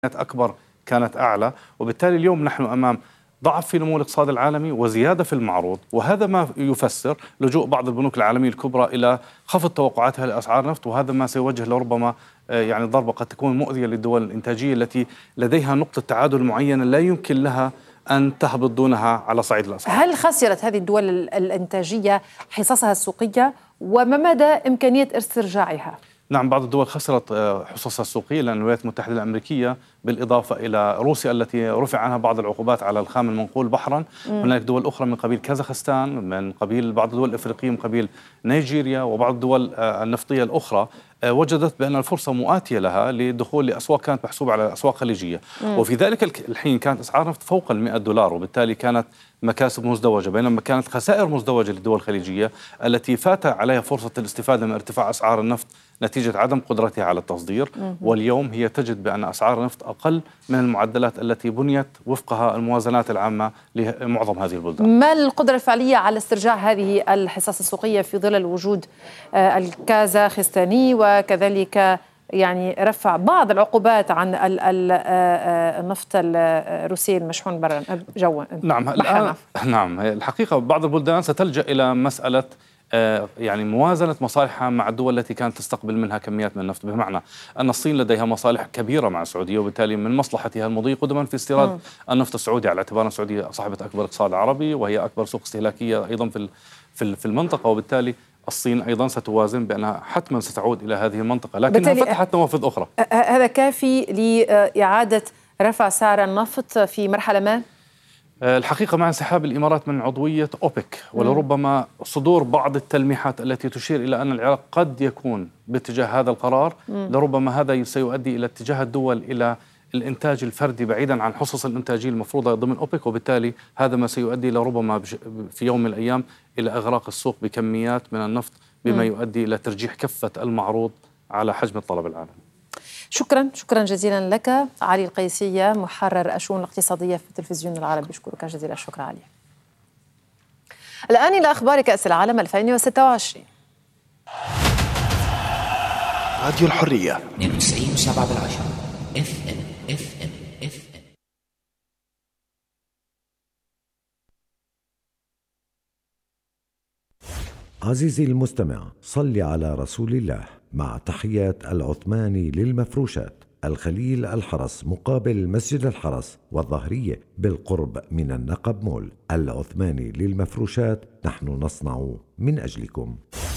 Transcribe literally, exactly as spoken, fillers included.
أكبر كانت أعلى، وبالتالي اليوم نحن أمام ضعف في نمو الاقتصاد العالمي وزيادة في المعروض، وهذا ما يفسر لجوء بعض البنوك العالمية الكبرى إلى خفض توقعاتها لأسعار النفط، وهذا ما سيوجه لربما يعني ضربة قد تكون مؤذية للدول الإنتاجية التي لديها نقطة تعادل معينة لا يمكن لها أن تهبط دونها على صعيد الأسعار. هل خسرت هذه الدول الإنتاجية حصصها السوقية وما مدى إمكانية استرجاعها؟ نعم، بعض الدول خسرت حصصها السوقية لأن الولايات المتحدة الأمريكية بالإضافة إلى روسيا التي رفع عنها بعض العقوبات على الخام المنقول بحرا، هناك دول أخرى من قبيل كازاخستان، من قبيل بعض الدول الأفريقية، من قبيل نيجيريا وبعض الدول النفطية الأخرى وجدت بأن الفرصة مؤاتية لها للدخول لأسواق كانت محسوبة على أسواق خليجية، مم. وفي ذلك الحين كانت أسعار النفط فوق المئة دولار، وبالتالي كانت مكاسب مزدوجة، بينما كانت خسائر مزدوجة للدول الخليجية التي فات عليها فرصة الاستفادة من ارتفاع أسعار النفط نتيجة عدم قدرتها على التصدير، مم. واليوم هي تجد بأن أسعار النفط أقل من المعدلات التي بنيت وفقها الموازنات العامة لمعظم هذه البلدان. ما القدرة الفعلية على استرجاع هذه الحصص السوقية في ظل الوجود الكازاخستاني وكذلك يعني رفع بعض العقوبات عن النفط الروسي المشحون برا جوا؟ نعم الآن نعم الحقيقة بعض البلدان ستلجأ إلى مسألة يعني موازنة مصالحها مع الدول التي كانت تستقبل منها كميات من النفط، بمعنى أن الصين لديها مصالح كبيرة مع السعودية، وبالتالي من مصلحتها المضي قدما في استيراد م. النفط السعودي، على اعتبار السعودية صاحبة أكبر اقتصاد عربي وهي أكبر سوق استهلاكية أيضا في في المنطقة، وبالتالي الصين أيضا ستوازن بأنها حتما ستعود إلى هذه المنطقة، لكنها فتحت نوافذ أخرى. هذا كافي لإعادة رفع سعر النفط في مرحلة ما؟ الحقيقة مع انسحاب الإمارات من عضوية أوبك ولربما صدور بعض التلميحات التي تشير إلى أن العراق قد يكون باتجاه هذا القرار، لربما هذا سيؤدي إلى اتجاه الدول إلى الإنتاج الفردي بعيدا عن حصص الإنتاجية المفروضة ضمن أوبك، وبالتالي هذا ما سيؤدي إلى ربما في يوم من الأيام إلى إغراق السوق بكميات من النفط، بما يؤدي إلى ترجيح كفة المعروض على حجم الطلب العالمي. شكرا شكرا جزيلا لك علي القيسية، محرر الشؤون الاقتصادية في التلفزيون العربي. أشكرك جزيلا الشكر علي. الآن إلى أخبار كأس العالم ألفين وستة وعشرين. راديو الحرية اثنين وتسعين فاصلة سبعة بالعشرة اف ام اف ام اف ام. عزيزي المستمع، صل على رسول الله. مع تحيات العثماني للمفروشات، الخليل الحرس مقابل مسجد الحرس والظهرية بالقرب من النقب مول. العثماني للمفروشات، نحن نصنع من أجلكم.